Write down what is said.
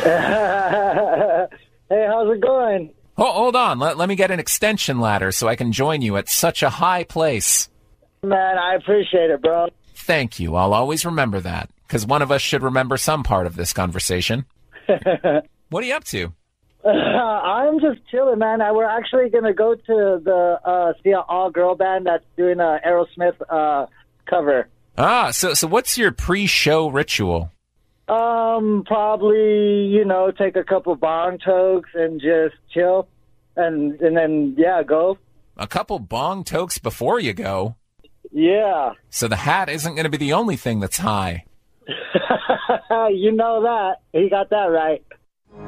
Hey, how's it going? Oh, hold on. Let me get an extension ladder so I can join you at such a high place. Man, I appreciate it, bro. Thank you. I'll always remember that, because one of us should remember some part of this conversation. What are you up to? I'm just chilling, man. We're actually going to go to see an all-girl band that's doing a Aerosmith cover. Ah, so what's your pre-show ritual? Probably, take a couple bong tokes and just chill. And then, go. A couple bong tokes before you go? Yeah. So the hat isn't going to be the only thing that's high. You know that. He got that right.